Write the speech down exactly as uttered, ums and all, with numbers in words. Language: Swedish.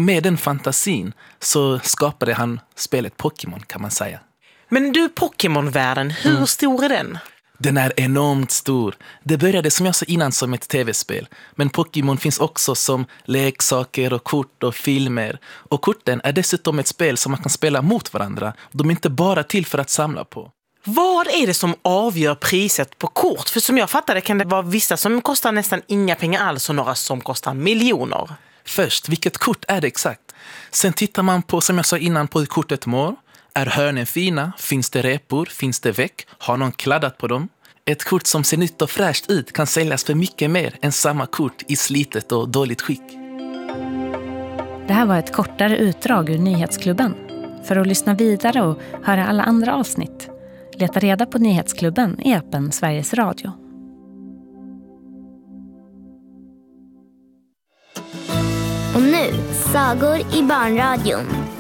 med den fantasin så skapade han spelet Pokémon, kan man säga. Men du, Pokémon-världen, hur mm. stor är den? Den är enormt stor. Det började som jag sa innan som ett tv-spel. Men Pokémon finns också som leksaker och kort och filmer. Och korten är dessutom ett spel som man kan spela mot varandra. De är inte bara till för att samla på. Vad är det som avgör priset på kort? För som jag fattade kan det vara vissa som kostar nästan inga pengar alls och några som kostar miljoner. Först, vilket kort är det exakt? Sen tittar man på, som jag sa innan, på hur kortet mår. Är hörnen fina? Finns det repor? Finns det väck? Har någon kladdat på dem? Ett kort som ser nytt och fräscht ut kan säljas för mycket mer än samma kort i slitet och dåligt skick. Det här var ett kortare utdrag ur Nyhetsklubben. För att lyssna vidare och höra alla andra avsnitt, leta reda på Nyhetsklubben i appen Sveriges Radio. Och nu, sagor i barnradion.